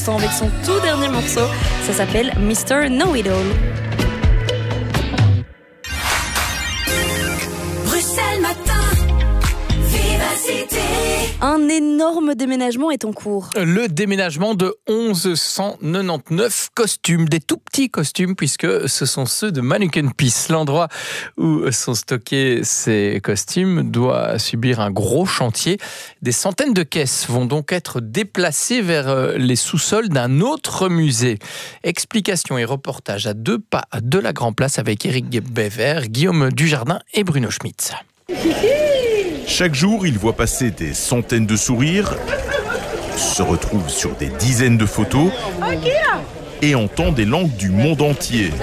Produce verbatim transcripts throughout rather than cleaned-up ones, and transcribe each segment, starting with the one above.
Avec son tout dernier morceau, ça s'appelle mister Know-It-All. Bruxelles Matin, Vivacité. Un énorme déménagement est en cours. Le déménagement de mille cent quatre-vingt-dix-neuf costumes, des tout petits costumes puisque ce sont ceux de Mannequin Pis. L'endroit où sont stockés ces costumes doit subir un gros chantier. Des centaines de caisses vont donc être déplacées vers les sous-sols d'un autre musée. Explications et reportages à deux pas de la Grand Place avec Éric Bévert, Guillaume Dujardin et Bruno Schmitz. Chaque jour, il voit passer des centaines de sourires, se retrouve sur des dizaines de photos et entend des langues du monde entier.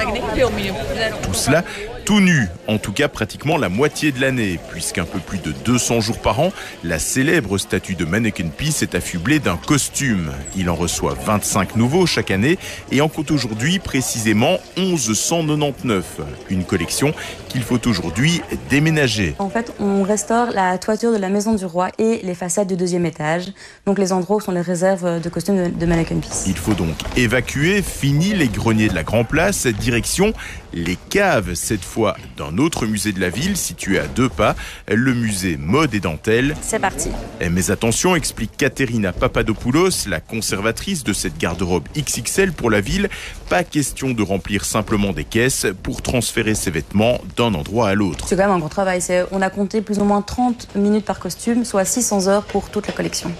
Tout cela tout nu, en tout cas pratiquement la moitié de l'année, puisqu'un peu plus de deux cents jours par an, la célèbre statue de Mannequin Pis est affublée d'un costume. Il en reçoit vingt-cinq nouveaux chaque année et en compte aujourd'hui précisément mille cent quatre-vingt-dix-neuf. Une collection qu'il faut aujourd'hui déménager. En fait, on restaure la toiture de la maison du roi et les façades du deuxième étage, donc les endroits où sont les réserves de costumes de Mannequin Pis. Il faut donc évacuer, fini les greniers de la Grand Place, direction les caves, cette fois d'un autre musée de la ville situé à deux pas, le musée Mode et Dentelle. C'est parti. Mais attention, explique Katerina Papadopoulos, la conservatrice de cette garde-robe X X L pour la ville, pas question de remplir simplement des caisses pour transférer ses vêtements d'un endroit à l'autre. C'est quand même un gros travail. C'est, on a compté plus ou moins trente minutes par costume, soit six cents heures pour toute la collection.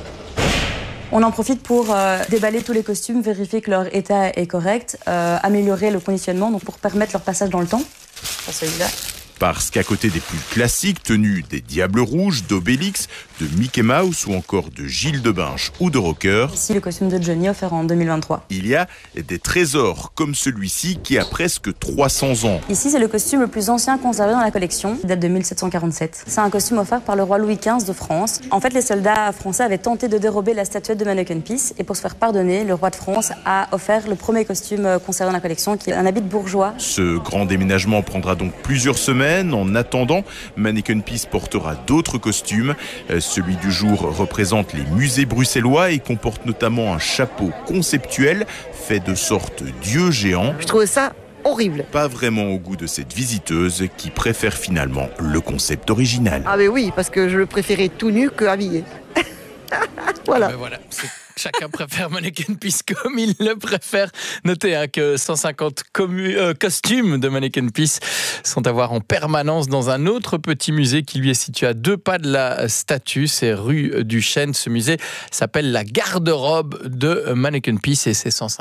On en profite pour euh, déballer tous les costumes, vérifier que leur état est correct, euh, améliorer le conditionnement, donc pour permettre leur passage dans le temps. Pour celui-là. Parce qu'à côté des plus classiques tenues des Diables Rouges, d'Obélix, de Mickey Mouse ou encore de Gilles de Binche ou de Rocker, ici le costume de Johnny offert en deux mille vingt-trois. Il y a des trésors comme celui-ci qui a presque trois cents ans. Ici c'est le costume le plus ancien conservé dans la collection, il date de mille sept cent quarante-sept. C'est un costume offert par le roi Louis quinze de France. En fait les soldats français avaient tenté de dérober la statuette de Mannequin Pis et pour se faire pardonner, le roi de France a offert le premier costume conservé dans la collection qui est un habit de bourgeois. Ce grand déménagement prendra donc plusieurs semaines. En attendant, Mannequin Pis portera d'autres costumes. Celui du jour représente les musées bruxellois et comporte notamment un chapeau conceptuel fait de sorte d'yeux géants. Je trouve ça horrible. Pas vraiment au goût de cette visiteuse qui préfère finalement le concept original. Ah mais oui, parce que je le préférais tout nu que habillé. Voilà. Ah ben voilà. Chacun préfère Mannequin Pis comme il le préfère. Notez hein, que cent cinquante commu- euh, costumes de Mannequin Pis sont à voir en permanence dans un autre petit musée qui lui est situé à deux pas de la statue. C'est rue du Chêne. Ce musée s'appelle la garde-robe de Mannequin Pis et c'est cent cinquante